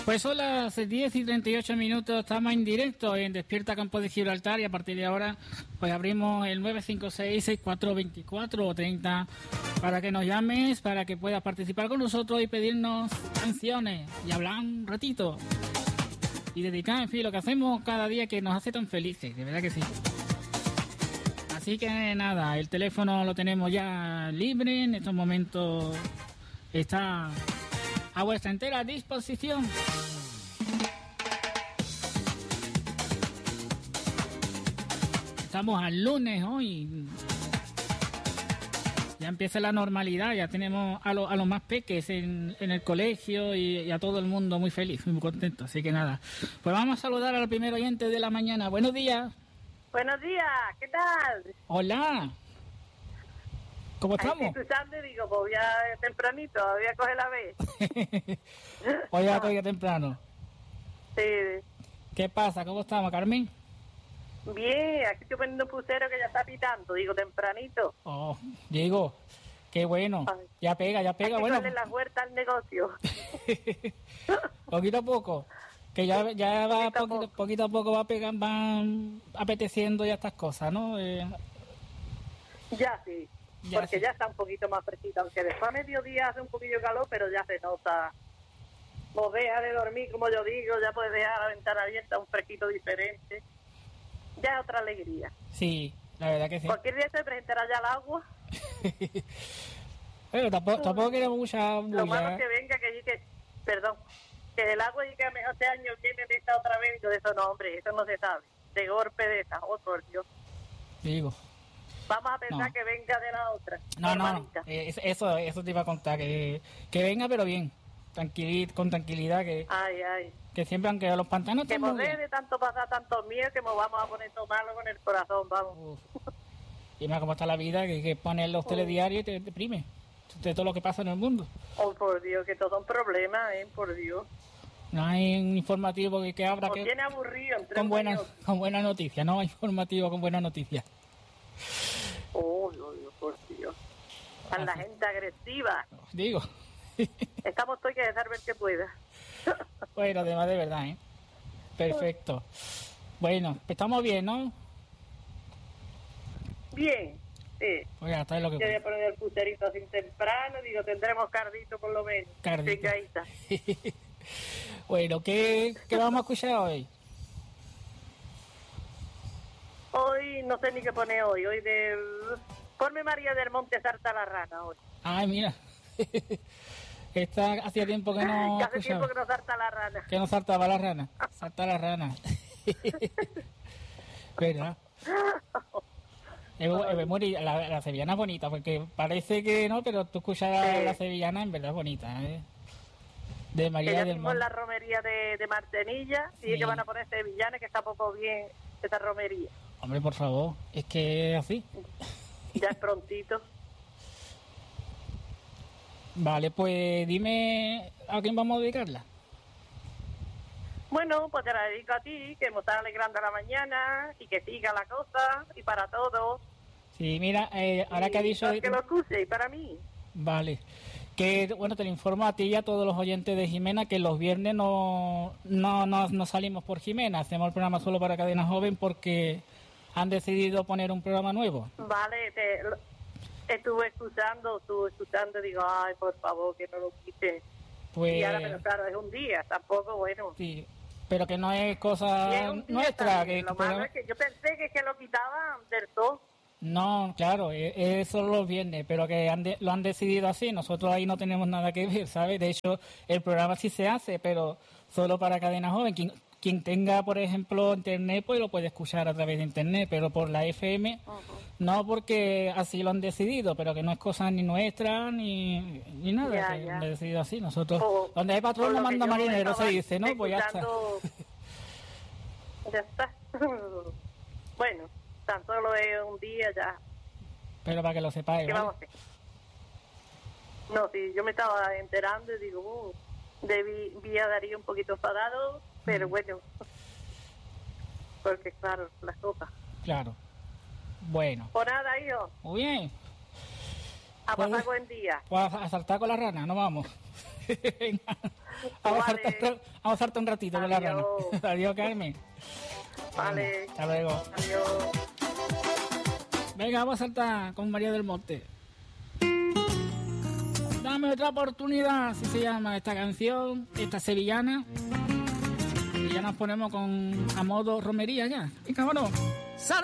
Pues son las 10:38, estamos en directo en Despierta Campo de Gibraltar y a partir de ahora pues abrimos el 956-6424 o 30 para que nos llames, para que puedas participar con nosotros y pedirnos canciones y hablar un ratito y dedicar, en fin, lo que hacemos cada día que nos hace tan felices, de verdad que sí. Así que nada, el teléfono lo tenemos ya libre, en estos momentos está a vuestra entera disposición. Estamos al lunes hoy. Ya empieza la normalidad, ya tenemos a los más peques en el colegio y a todo el mundo muy feliz, muy contento. Así que nada, pues vamos a saludar al primer oyente de la mañana. Buenos días. Buenos días, ¿qué tal? Hola. ¿Cómo estamos? Estoy escuchando y digo, pues ya tempranito, voy a coger la vez. Hoy ya todavía temprano. Sí. ¿Qué pasa? ¿Cómo estamos, Carmen? Bien, aquí estoy poniendo un pusero que ya está pitando, digo, tempranito. Oh, Diego, qué bueno. Ay. Ya pega. Hay que Bueno, darle la vuelta al negocio. poquito a poco. Que ya va poquito a poco van apeteciendo ya estas cosas, ¿no? Ya sí, Ya porque sí. ya está un poquito más fresquita, aunque después a mediodía hace un poquillo de calor, pero ya se nota. Vos deja de dormir, como yo digo, ya puedes dejar la ventana abierta, un fresquito diferente. Ya es otra alegría. Sí, la verdad que sí. Cualquier día se presentará ya el agua. Pero tampoco queremos mucha Lo malo bulla. es que venga, perdón, que el agua y que mejor este año tiene de esta otra vez, y todo eso no, hombre, eso no se sabe. De golpe de esta, oh por Dios. Digo. Vamos a pensar No. que venga de la otra. No. Normalita. Eso te iba a contar, que venga pero bien. Con tranquilidad, Ay. que siempre, aunque los pantanos Que están muy nos bien. de tanto pasar tantos miedos que nos vamos a poner todo malo con el corazón, vamos. Uf. Y más como está la vida, que poner los telediarios y te deprime de todo lo que pasa en el mundo. Oh, por Dios, que todo un problema, por Dios. No hay un informativo que abra Nos que tiene aburrido entre con uno y otro. buenas noticias, no hay informativo con buenas noticias. Oh, Dios, por Dios. A la Así. gente agresiva. Digo, Estamos todos que dejar ver que pueda. bueno, además de verdad, ¿eh? Perfecto. Bueno, estamos bien, ¿no? Bien, sí. Oiga, hasta es lo que Yo voy a poner el pucherito así temprano, digo, tendremos cardito por lo menos. Cardito. Picadita. Bueno, ¿qué vamos a escuchar hoy? Hoy no sé ni qué pone hoy Ponme María del Monte Sarta la Rana hoy. Ay, mira. Hacía tiempo que no Que hace escuchaba. tiempo que no salta la rana. Que no saltaba la rana. Salta la rana. ¿Verdad? La sevillana es bonita, porque parece que no, pero tú escuchas Sí. la sevillana, en verdad es bonita, ¿eh? De Que María ya del mismo en Monte. la romería de Martenilla y Sí. que van a poner sevillanas, que está poco bien esta romería. Hombre, por favor, es que es así. Ya es prontito. Vale, pues dime a quién vamos a dedicarla. Bueno, pues te la dedico a ti, que me está alegrando la mañana y que siga la cosa y para todos. Sí, mira, ahora que ha dicho... Que lo escuche y para mí. Vale. Que, bueno, te lo informo a ti y a todos los oyentes de Jimena que los viernes no salimos por Jimena, hacemos el programa solo para Cadena Joven porque han decidido poner un programa nuevo. Vale, estuve escuchando, digo, ay, por favor, que no lo quite. Pues, Y ahora, pero claro, es un día, tampoco, bueno. sí, pero que no es Y es cosa un día nuestra. también. Lo malo es que yo pensé que lo quitaban del todo. No, claro, es solo los viernes, pero que lo han decidido así. Nosotros ahí no tenemos nada que ver, ¿sabes? De hecho, el programa sí se hace, pero solo para Cadena Joven. Quien tenga, por ejemplo, internet, pues lo puede escuchar a través de internet, pero por la FM, no, porque así lo han decidido, pero que no es cosa ni nuestra ni nada, Ya, que ya. han decidido así. Nosotros, Por- donde hay patrón por no lo que manda yo marinero, se estaba dice, ¿no? Pues ya está. escuchando- Ya está. Bueno, tan solo es un día ya. Pero para que lo sepáis, ¿Qué ¿vale? vamos a hacer? No, sí, yo me estaba enterando y digo, vi a Darío un poquito enfadado, pero bueno, porque claro, las cosas. Claro. Bueno, Por nada, hijo, muy bien. a Pues- pasar buen día. Pues a saltar con la rana, no vamos. Venga. Vamos a saltar un ratito con la rana. Adiós, Carmen. Vale. Hasta luego. Adiós. Venga, vamos a saltar con María del Monte. Dame otra oportunidad, así se llama esta canción, esta sevillana. Y ya nos ponemos a modo romería ya. Venga, vámonos.